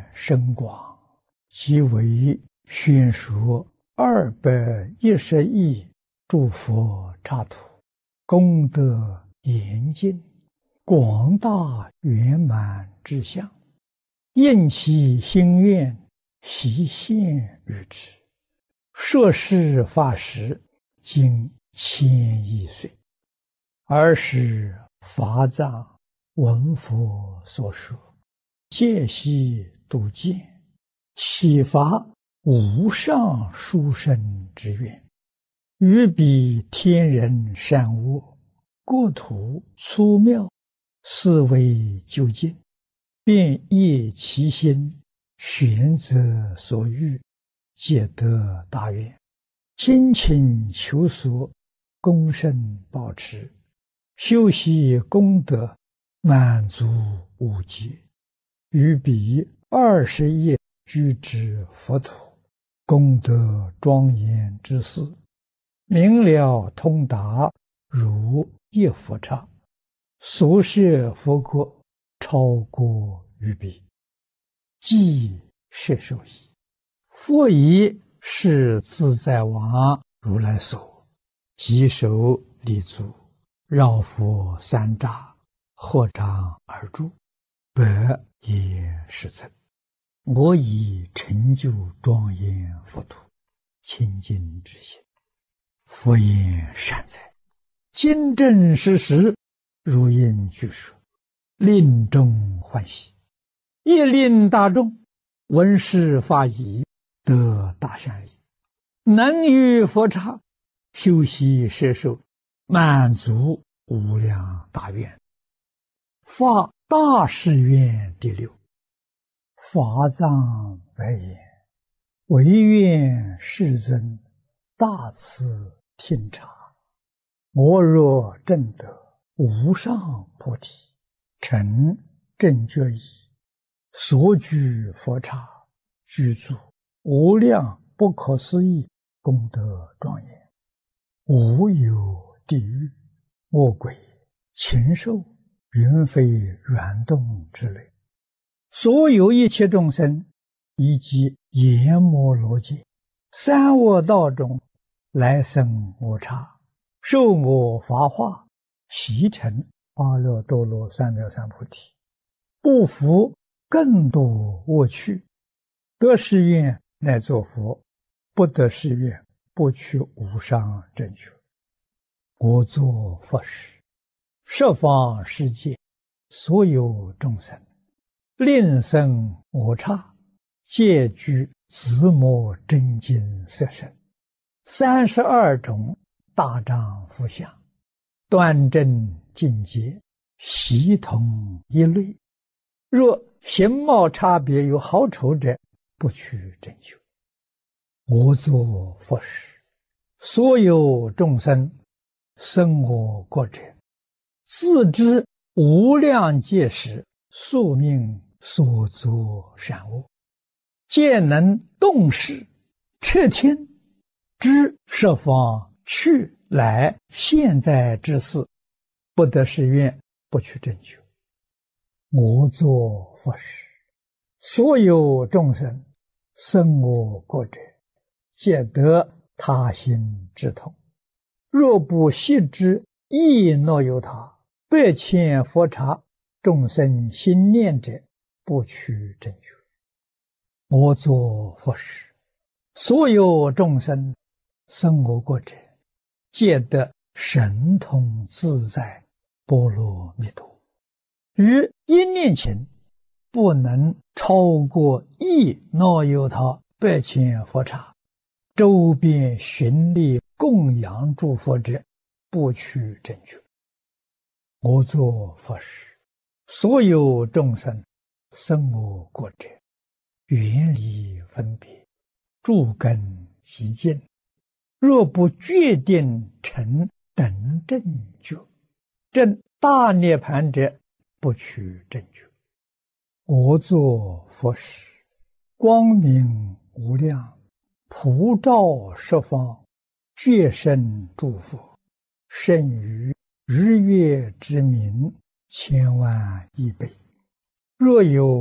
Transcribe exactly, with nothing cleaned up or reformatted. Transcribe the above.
深广，即为宣说二百一十亿诸佛刹土，功德严尽，广大圆满之相，应其心愿，悉现于之。摄事法时，经千亿岁，尔时法藏闻佛所说，戒悉度见，启发无上殊胜之愿，于彼天人善恶，国土粗妙，思维究竟，便业其心，选择所欲，皆得大愿，精勤求索，功胜保持，修习功德，满足无极，于彼二十亿居之佛土，功德庄严之事，明了通达，如一佛刹，所摄佛国，超过于彼，即摄受矣。佛以是自在王如来所，即手立足，绕佛三匝，合掌而住，百也世尊，我以成就庄严佛土，清净之心。佛言善哉，今正实实，如应具说，令众欢喜，亦令大众闻是法已，得大善利，能于佛刹修习摄受，满足无量大愿。发大誓愿第六。法藏白言：唯愿世尊大慈听察，我若证得无上菩提，成正觉已，所居佛刹，居住无量不可思议功德庄严，无有地狱、恶鬼、禽兽、云飞软动之类，所有一切众生，以及阎摩罗界、三恶道中来生我刹，受我法化，习成阿耨多罗三藐三菩提，不服更多恶趣，得誓愿乃作佛，不得誓愿不取无上正觉。我作佛时，十方世界所有众生，令生我刹，皆具自摩真经色身，三十二种大丈夫相，端正境界，悉同一类。若形貌差别有好丑者，不取正觉。我作佛时，所有众生生我国者，自知无量劫时宿命所作善恶，皆能动识彻听，知十方去来现在之事，不得誓愿，不取正觉。我作佛时，所有众生生我国者，皆得他心之痛。若不悉知亦若有他，百千佛刹众生心念者，不取正觉。我作佛时，所有众生生我国者，皆得神通自在波罗蜜多。于一念前，不能超过一若有他百千佛刹，周边寻历供养诸佛者，不取正觉。我作佛时，所有众生生我国者，远离分别，诸根极净，若不决定成等正觉，证大涅盘者，不取正觉。我作佛时，光明无量，普照十方，觉胜诸佛，胜于日月之明千万亿倍。若有